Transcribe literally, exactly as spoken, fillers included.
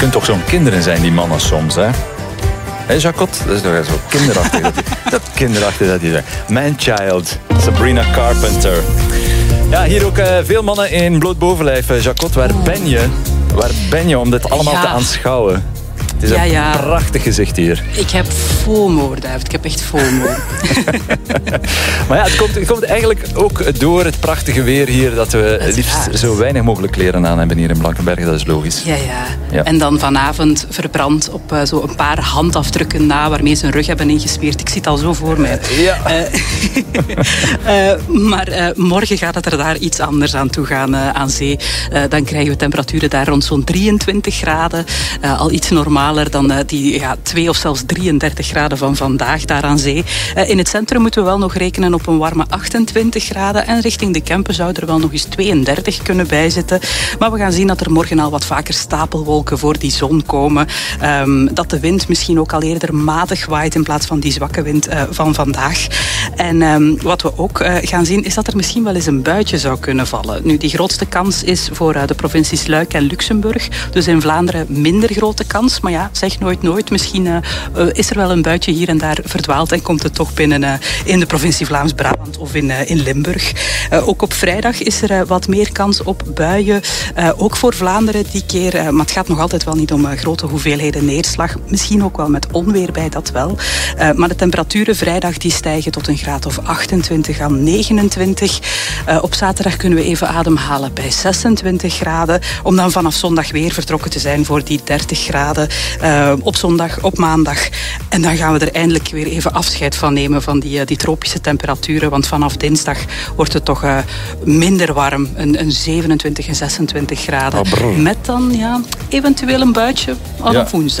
kunt toch zo'n kinderen zijn, die mannen soms, hè? Hé, Jacot? Dat is toch zo kinderachtig. dat, dat kinderachtig dat die zijn. Man Child, Sabrina Carpenter. Ja, hier ook uh, veel mannen in bloot bovenlijf. Uh, Jacot, waar ben je? Waar ben je om dit allemaal ja. te aanschouwen? Het is ja, een ja. prachtig gezicht hier. Ik heb FOMO, David. Ik heb echt FOMO. Maar ja, het komt, het komt eigenlijk ook door het prachtige weer hier dat we het liefst waar. zo weinig mogelijk kleren aan hebben hier in Blankenberge. Dat is logisch. Ja, ja. ja. En dan vanavond verbrand op uh, zo een paar handafdrukken na waarmee ze hun rug hebben ingesmeerd. Ik zie het al zo voor mij. Ja. Uh, uh, maar uh, morgen gaat het er daar iets anders aan toe gaan uh, aan zee. Uh, dan krijgen we temperaturen daar rond zo'n drieëntwintig graden. Uh, al iets normaal. Dan uh, die ja, twee of zelfs drieëndertig graden van vandaag daar aan zee. Uh, in het centrum moeten we wel nog rekenen op een warme achtentwintig graden. En richting de Kempen zou er wel nog eens tweeëndertig kunnen bijzitten. Maar we gaan zien dat er morgen al wat vaker stapelwolken voor die zon komen. Um, dat de wind misschien ook al eerder matig waait in plaats van die zwakke wind uh, van vandaag. En um, wat we ook uh, gaan zien is dat er misschien wel eens een buitje zou kunnen vallen. Nu, die grootste kans is voor uh, de provincies Luik en Luxemburg. Dus in Vlaanderen minder grote kans. Maar ja, zeg nooit nooit. Misschien uh, uh, is er wel een buitje hier en daar verdwaald en komt het toch binnen uh, in de provincie Vlaams-Brabant of in, uh, in Limburg. Uh, ook op vrijdag is er uh, wat meer kans op buien. Uh, ook voor Vlaanderen die keer. Uh, maar het gaat nog altijd wel niet om uh, grote hoeveelheden neerslag. Misschien ook wel met onweer bij, dat wel. Uh, maar de temperaturen vrijdag die stijgen tot een graad of achtentwintig à negenentwintig. Uh, op zaterdag kunnen we even ademhalen bij zesentwintig graden. Om dan vanaf zondag weer vertrokken te zijn voor die dertig graden. Uh, op zondag, op maandag. En dan gaan we er eindelijk weer even afscheid van nemen van die, uh, die tropische temperaturen. Want vanaf dinsdag wordt het toch uh, minder warm. Een, een zevenentwintig en zesentwintig graden. Oh, met dan ja, eventueel een buitje al ja. op woensdag.